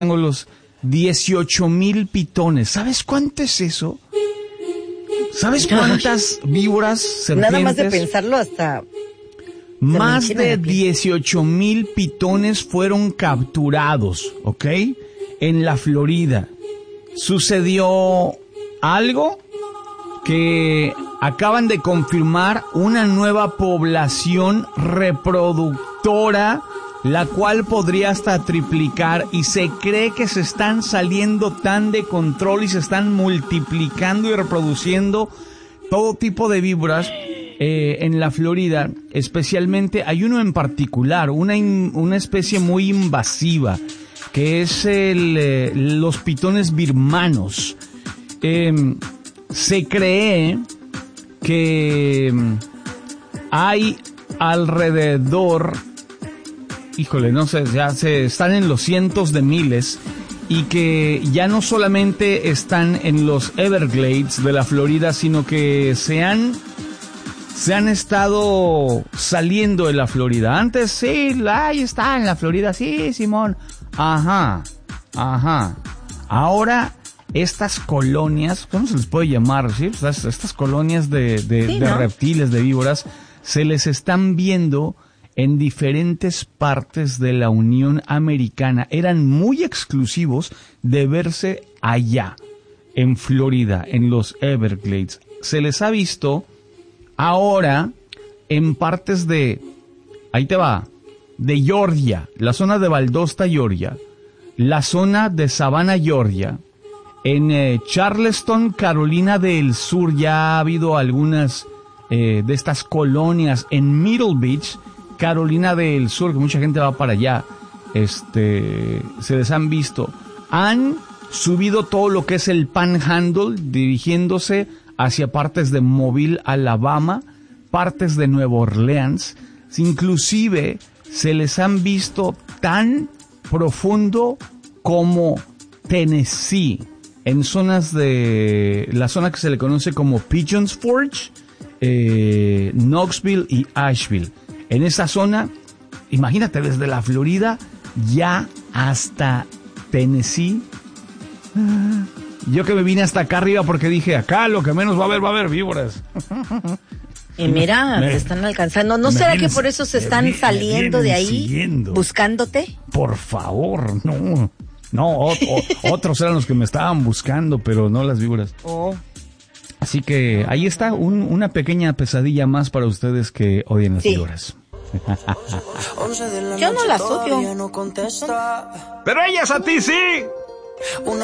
los 18,000 pitones. ¿Sabes cuánto es eso? ¿Sabes cuántas víboras, serpientes? Nada más de pensarlo hasta... Más de 18,000 pitones fueron capturados, ¿ok? En la Florida. Sucedió algo que acaban de confirmar, una nueva población reproductora, la cual podría hasta triplicar, y se cree que se están saliendo tan de control y se están multiplicando y reproduciendo todo tipo de víboras en la Florida. Especialmente hay uno en particular, una especie muy invasiva, que es los pitones birmanos. Se cree que hay alrededor, híjole, no sé, ya están en los cientos de miles, y que ya no solamente están en los Everglades de la Florida, sino que se han estado saliendo de la Florida. Antes sí, ahí está en la Florida, sí, Simón. Ajá. Ahora estas colonias, ¿cómo se les puede llamar? ¿Sí? Estas colonias de ¿no? reptiles, de víboras, se les están viendo en diferentes partes de la Unión Americana. Eran muy exclusivos de verse allá, en Florida, en los Everglades. Se les ha visto ahora en partes ahí te va, de Georgia, la zona de Valdosta, Georgia, la zona de Savannah, Georgia, en Charleston, Carolina del Sur. Ya ha habido algunas de estas colonias en Middle Beach, Carolina del Sur, que mucha gente va para allá. Se les han visto. Han subido todo lo que es el Panhandle, dirigiéndose hacia partes de Mobile, Alabama, partes de Nueva Orleans. Inclusive se les han visto tan profundo como Tennessee, en zonas de la zona que se le conoce como Pigeons Forge, Knoxville y Asheville. En esa zona, imagínate, desde la Florida ya hasta Tennessee. Yo que me vine hasta acá arriba porque dije, acá lo que menos va a haber víboras. Y mira, te están alcanzando. ¿No será que por eso se están saliendo de ahí, siguiendo, buscándote? Por favor, no. Otros eran los que me estaban buscando, pero no las víboras. Oh. Así que ahí está una pequeña pesadilla más para ustedes que odian las víboras. Yo no las odio. Pero ellas a ti sí.